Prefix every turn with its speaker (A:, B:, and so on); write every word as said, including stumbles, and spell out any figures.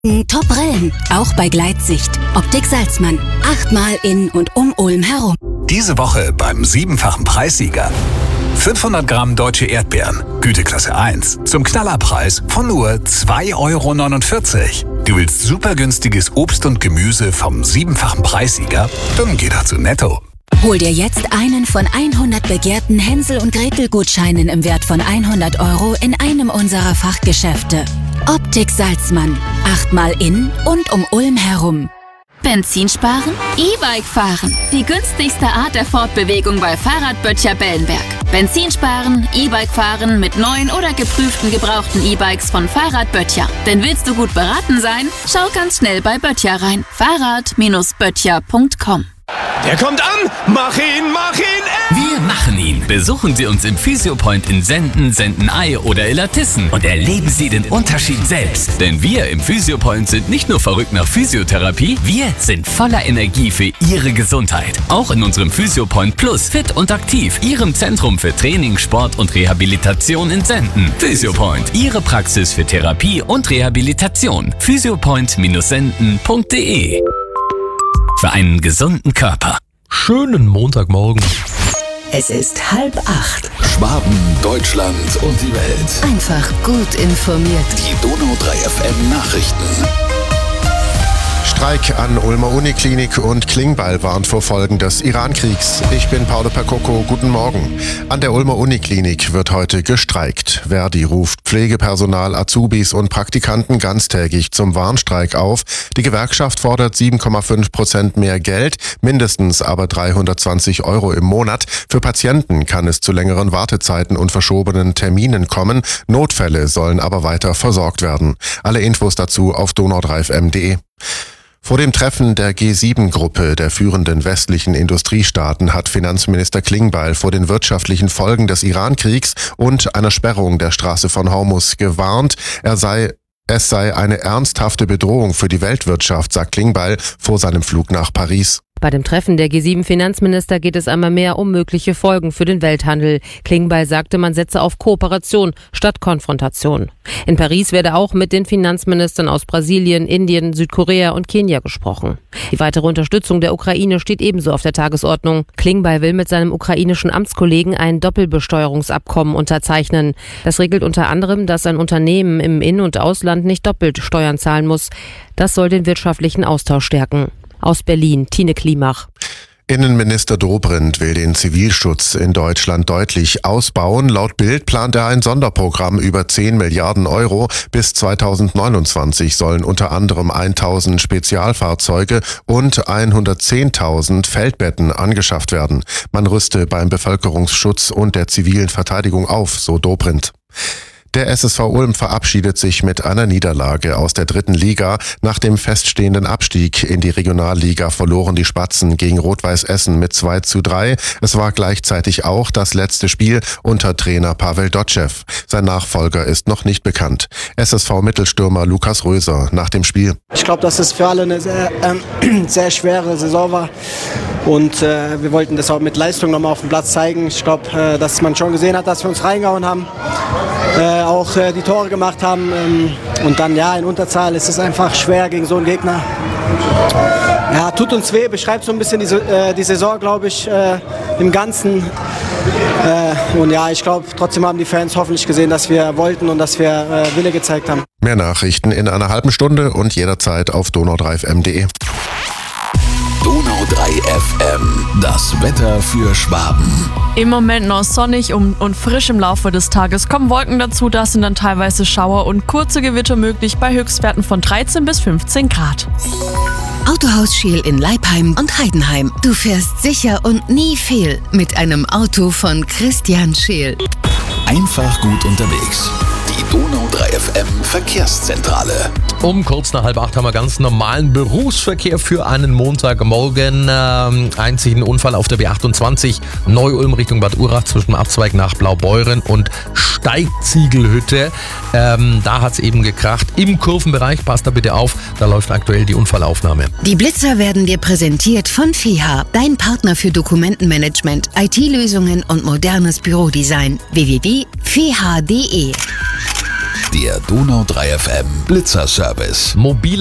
A: Top-Brillen, auch bei Gleitsicht. Optik Salzmann. Achtmal in und um Ulm herum.
B: Diese Woche beim siebenfachen Preissieger. fünfhundert Gramm deutsche Erdbeeren, Güteklasse eins, zum Knallerpreis von nur zwei Euro neunundvierzig. Du willst super günstiges Obst und Gemüse vom siebenfachen Preissieger? Dann geh doch zu Netto.
A: Hol dir jetzt einen von hundert begehrten Hänsel- und Gretel-Gutscheinen im Wert von hundert Euro in einem unserer Fachgeschäfte. Optik Salzmann. Achtmal in und um Ulm herum.
C: Benzin sparen? E-Bike fahren. Die günstigste Art der Fortbewegung bei Fahrradböttcher Bellenberg. Benzin sparen, E-Bike fahren mit neuen oder geprüften gebrauchten E-Bikes von Fahrradböttcher. Denn willst du gut beraten sein? Schau ganz schnell bei Böttcher rein. Fahrrad Böttcher punkt com.
D: Der kommt an! Mach ihn, mach ihn! Ey!
E: Wir machen ihn. Besuchen Sie uns im Physiopoint in Senden, Sendenei oder Illertissen und erleben Sie den Unterschied selbst. Denn wir im Physiopoint sind nicht nur verrückt nach Physiotherapie, wir sind voller Energie für Ihre Gesundheit. Auch in unserem Physiopoint Plus, fit und aktiv, Ihrem Zentrum für Training, Sport und Rehabilitation in Senden. Physiopoint, Ihre Praxis für Therapie und Rehabilitation. physiopoint Senden punkt de. Für einen gesunden Körper.
F: Schönen Montagmorgen.
G: Es ist halb acht.
H: Schwaben, Deutschland und die Welt.
G: Einfach gut informiert.
H: Die Donau drei F M Nachrichten.
I: Streik an Ulmer Uniklinik und Klingbeil warnt vor Folgen des Irankriegs. Ich bin Paolo Percoco, guten Morgen. An der Ulmer Uniklinik wird heute gestreikt. Verdi ruft Pflegepersonal, Azubis und Praktikanten ganztägig zum Warnstreik auf. Die Gewerkschaft fordert sieben Komma fünf Prozent mehr Geld, mindestens aber dreihundertzwanzig Euro im Monat. Für Patienten kann es zu längeren Wartezeiten und verschobenen Terminen kommen. Notfälle sollen aber weiter versorgt werden. Alle Infos dazu auf donau drei f m punkt de. Vor dem Treffen der G sieben Gruppe der führenden westlichen Industriestaaten hat Finanzminister Klingbeil vor den wirtschaftlichen Folgen des Irankriegs und einer Sperrung der Straße von Hormuz gewarnt. Er sei Es sei eine ernsthafte Bedrohung für die Weltwirtschaft, sagt Klingbeil vor seinem Flug nach Paris.
J: Bei dem Treffen der G sieben Finanzminister geht es einmal mehr um mögliche Folgen für den Welthandel. Klingbeil sagte, man setze auf Kooperation statt Konfrontation. In Paris werde auch mit den Finanzministern aus Brasilien, Indien, Südkorea und Kenia gesprochen. Die weitere Unterstützung der Ukraine steht ebenso auf der Tagesordnung. Klingbeil will mit seinem ukrainischen Amtskollegen ein Doppelbesteuerungsabkommen unterzeichnen. Das regelt unter anderem, dass ein Unternehmen im In- und Ausland nicht doppelt Steuern zahlen muss. Das soll den wirtschaftlichen Austausch stärken. Aus Berlin, Tine Klimach.
I: Innenminister Dobrindt will den Zivilschutz in Deutschland deutlich ausbauen. Laut Bild plant er ein Sonderprogramm über zehn Milliarden Euro. Bis zweitausendneunundzwanzig sollen unter anderem tausend Spezialfahrzeuge und hundertzehntausend Feldbetten angeschafft werden. Man rüste beim Bevölkerungsschutz und der zivilen Verteidigung auf, so Dobrindt. Der S S V Ulm verabschiedet sich mit einer Niederlage aus der dritten Liga. Nach dem feststehenden Abstieg in die Regionalliga verloren die Spatzen gegen Rot-Weiß Essen mit zwei zu drei. Es war gleichzeitig auch das letzte Spiel unter Trainer Pavel Dotschew. Sein Nachfolger ist noch nicht bekannt. S S V-Mittelstürmer Lukas Röser nach dem Spiel.
K: Ich glaube, dass es für alle eine sehr, ähm, sehr schwere Saison war. Und äh, wir wollten das auch mit Leistung nochmal auf dem Platz zeigen. Ich glaube, äh, dass man schon gesehen hat, dass wir uns reingehauen haben. Äh, auch äh, die Tore gemacht haben ähm, und dann ja in Unterzahl ist es einfach schwer gegen so einen Gegner. Ja, tut uns weh, beschreibt so ein bisschen die, äh, die Saison, glaube ich, äh, im Ganzen. Äh, und ja, ich glaube, trotzdem haben die Fans hoffentlich gesehen, dass wir wollten und dass wir äh, Wille gezeigt haben.
I: Mehr Nachrichten in einer halben Stunde und jederzeit auf donau drei f m punkt de.
H: Donau drei F M, das Wetter für Schwaben.
L: Im Moment noch sonnig und, und frisch im Laufe des Tages kommen Wolken dazu, da sind dann teilweise Schauer und kurze Gewitter möglich bei Höchstwerten von dreizehn bis fünfzehn Grad.
G: Autohaus Scheel in Leipheim und Heidenheim. Du fährst sicher und nie fehl mit einem Auto von Christian Scheel.
H: Einfach gut unterwegs. Die Donau drei F M Verkehrszentrale.
F: Um kurz nach halb acht haben wir ganz normalen Berufsverkehr für einen Montagmorgen. Ähm, einzigen Unfall auf der B achtundzwanzig Neu-Ulm Richtung Bad Urach zwischen dem Abzweig nach Blaubeuren und Steigziegelhütte. Ähm, da hat es eben gekracht. Im Kurvenbereich, passt da bitte auf, da läuft aktuell die Unfallaufnahme.
G: Die Blitzer werden dir präsentiert von F E H, dein Partner für Dokumentenmanagement, I T-Lösungen und modernes Bürodesign. w w w punkt f e h punkt de
H: Der Donau drei F M Blitzer Service.
F: Mobile